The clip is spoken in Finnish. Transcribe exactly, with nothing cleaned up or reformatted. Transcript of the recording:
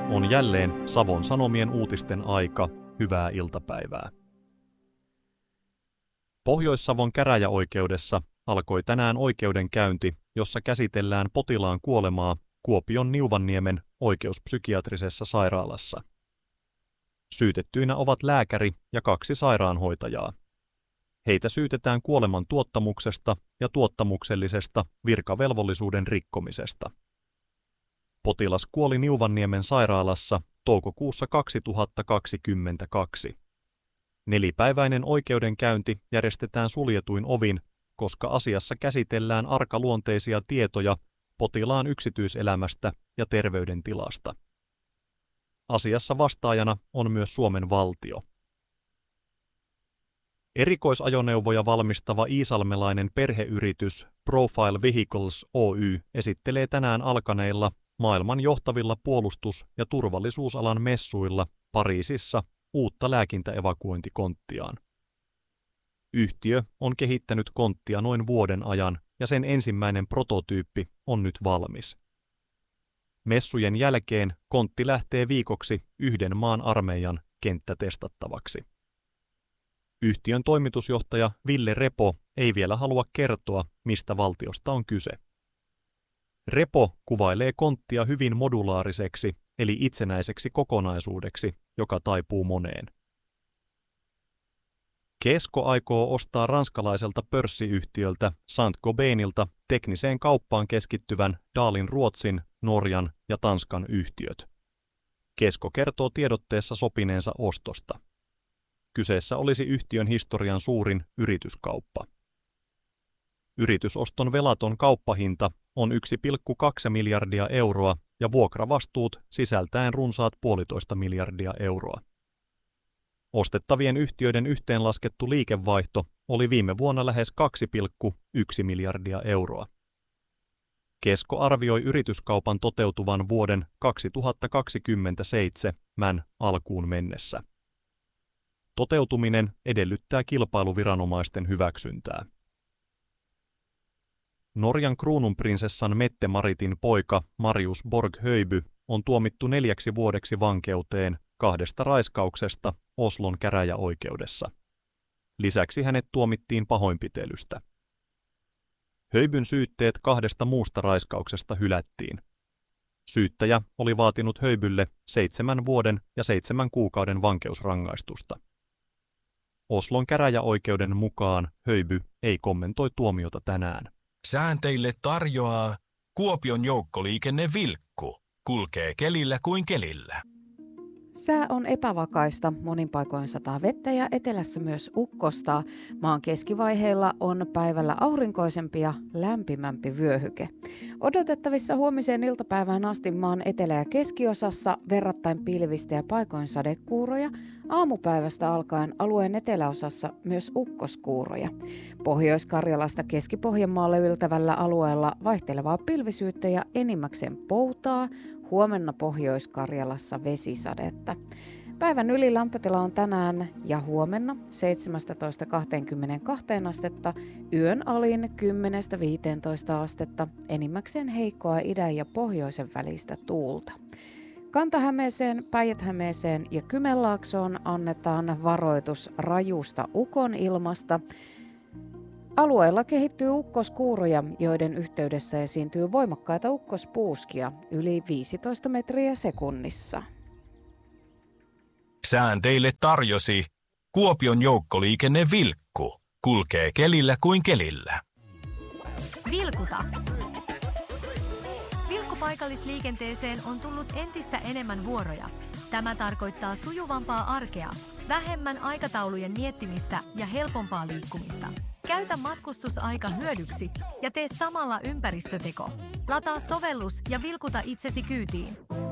On jälleen Savon Sanomien uutisten aika. Hyvää iltapäivää. Pohjois-Savon käräjäoikeudessa alkoi tänään oikeudenkäynti, jossa käsitellään potilaan kuolemaa Kuopion Niuvanniemen oikeuspsykiatrisessa sairaalassa. Syytettyinä ovat lääkäri ja kaksi sairaanhoitajaa. Heitä syytetään kuoleman tuottamuksesta ja tuottamuksellisesta virkavelvollisuuden rikkomisesta. Potilas kuoli Niuvanniemen sairaalassa toukokuussa kaksituhattakaksikymmentäkaksi. Nelipäiväinen oikeudenkäynti järjestetään suljetuin ovin, koska asiassa käsitellään arkaluonteisia tietoja potilaan yksityiselämästä ja terveydentilasta. Asiassa vastaajana on myös Suomen valtio. Erikoisajoneuvoja valmistava iisalmelainen perheyritys Profile Vehicles Oy esittelee tänään alkaneilla maailman johtavilla puolustus- ja turvallisuusalan messuilla Pariisissa uutta lääkintäevakuointikonttiaan. Yhtiö on kehittänyt konttia noin vuoden ajan ja sen ensimmäinen prototyyppi on nyt valmis. Messujen jälkeen kontti lähtee viikoksi yhden maan armeijan kenttätestattavaksi. Yhtiön toimitusjohtaja Ville Repo ei vielä halua kertoa, mistä valtiosta on kyse. Repo kuvailee konttia hyvin modulaariseksi eli itsenäiseksi kokonaisuudeksi, joka taipuu moneen. Kesko aikoo ostaa ranskalaiselta pörssiyhtiöltä Saint-Gobainilta tekniseen kauppaan keskittyvän Dahlin Ruotsin, Norjan ja Tanskan yhtiöt. Kesko kertoo tiedotteessa sopineensa ostosta. Kyseessä olisi yhtiön historian suurin yrityskauppa. Yritysoston velaton kauppahinta on yksi pilkku kaksi miljardia euroa ja vuokravastuut sisältäen runsaat puolitoista miljardia euroa. Ostettavien yhtiöiden yhteenlaskettu liikevaihto oli viime vuonna lähes kaksi pilkku yksi miljardia euroa. Kesko arvioi yrityskaupan toteutuvan vuoden kaksituhattakaksikymmentäseitsemän alkuun mennessä. Toteutuminen edellyttää kilpailuviranomaisten hyväksyntää. Norjan kruununprinsessan Mette-Maritin poika Marius Borg-Høiby on tuomittu neljäksi vuodeksi vankeuteen kahdesta raiskauksesta Oslon käräjäoikeudessa. Lisäksi hänet tuomittiin pahoinpitelystä. Høibyn syytteet kahdesta muusta raiskauksesta hylättiin. Syyttäjä oli vaatinut Høibylle seitsemän vuoden ja seitsemän kuukauden vankeusrangaistusta. Oslon käräjäoikeuden mukaan Høiby ei kommentoi tuomiota tänään. Sään teille tarjoaa Kuopion joukkoliikenne Vilkku. Kulkee kelillä kuin kelillä. Sää on epävakaista, monin paikoin sataa vettä ja etelässä myös ukkosta. Maan keskivaiheilla on päivällä aurinkoisempi ja lämpimämpi vyöhyke. Odotettavissa huomiseen iltapäivään asti maan etelä- ja keskiosassa verrattain pilvistä ja paikoin sadekuuroja. Aamupäivästä alkaen alueen eteläosassa myös ukkoskuuroja. Pohjois-Karjalasta Keski-Pohjanmaalle yltävällä alueella vaihtelevaa pilvisyyttä ja enimmäkseen poutaa. Huomenna Pohjois-Karjalassa vesisadetta. Päivän ylilämpötila on tänään ja huomenna seitsemästätoista kaksikymmentäkaksi astetta, yön alin kymmenestä viiteentoista astetta, enimmäkseen heikkoa idän ja pohjoisen välistä tuulta. Kanta-Hämeeseen, Päijät-Hämeeseen ja Kymenlaaksoon annetaan varoitus rajusta ukonilmasta. Alueella kehittyy ukkoskuuroja, joiden yhteydessä esiintyy voimakkaita ukkospuuskia yli viisitoista metriä sekunnissa. Sään teille tarjosi Kuopion joukkoliikenne Vilkku. Kulkee kelillä kuin kelillä. Vilkuta. Vilkkupaikallisliikenteeseen on tullut entistä enemmän vuoroja. Tämä tarkoittaa sujuvampaa arkea, vähemmän aikataulujen miettimistä ja helpompaa liikkumista. Käytä matkustusaika hyödyksi ja tee samalla ympäristöteko. Lataa sovellus ja vilkuta itsesi kyytiin.